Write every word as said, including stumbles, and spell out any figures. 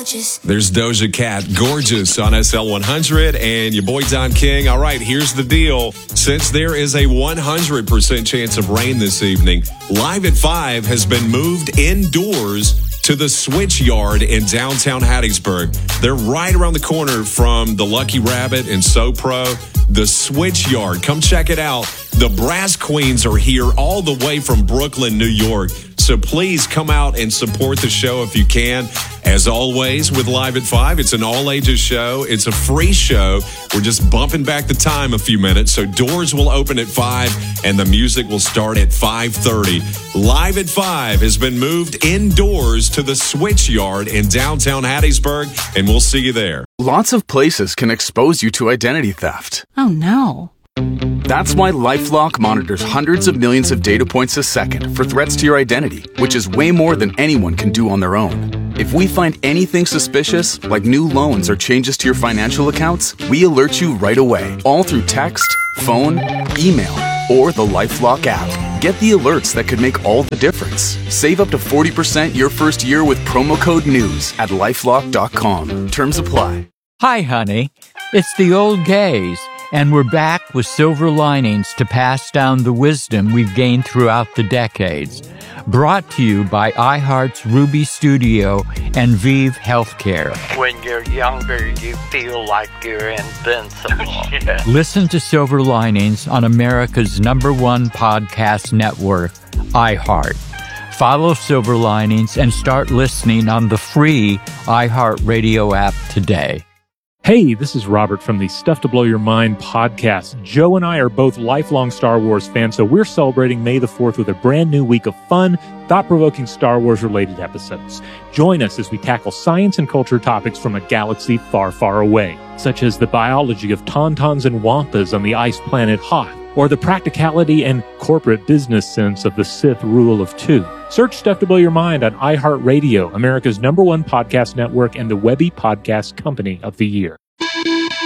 gorgeous. There's Doja Cat, Gorgeous on S L one hundred, and your boy Don King. All right, here's the deal. Since there is a one hundred percent chance of rain this evening, Live at five has been moved indoors to the Switch Yard in downtown Hattiesburg. They're right around the corner from the Lucky Rabbit and SoPro. The Switch Yard. Come check it out. The Brass Queens are here all the way from Brooklyn, New York. So please come out and support the show if you can. As always, with Live at five, it's an all-ages show. It's a free show. We're just bumping back the time a few minutes. So doors will open at five, and the music will start at five thirty. Live at five has been moved indoors to the Switch Yard in downtown Hattiesburg, and we'll see you there. Lots of places can expose you to identity theft. Oh, no. That's why LifeLock monitors hundreds of millions of data points a second for threats to your identity, which is way more than anyone can do on their own. If we find anything suspicious, like new loans or changes to your financial accounts, we alert you right away, all through text, phone, email, or the LifeLock app. Get the alerts that could make all the difference. Save up to forty percent your first year with promo code NEWS at lifelock dot com. Terms apply. Hi, honey. It's the old gays, and we're back with silver linings to pass down the wisdom we've gained throughout the decades. Brought to you by iHeart's Ruby Studio and Vive Healthcare. When you're younger, you feel like you're invincible. Yeah. Listen to Silver Linings on America's number one podcast network, iHeart. Follow Silver Linings and start listening on the free iHeartRadio app today. Hey, this is Robert from the Stuff to Blow Your Mind podcast. Joe and I are both lifelong Star Wars fans, so we're celebrating May the fourth with a brand new week of fun, thought-provoking Star Wars-related episodes. Join us as we tackle science and culture topics from a galaxy far, far away, such as the biology of tauntauns and wampas on the ice planet Hoth, or the practicality and corporate business sense of the Sith Rule of Two. Search Stuff to Blow Your Mind on iHeartRadio, America's number one podcast network and the Webby Podcast Company of the Year.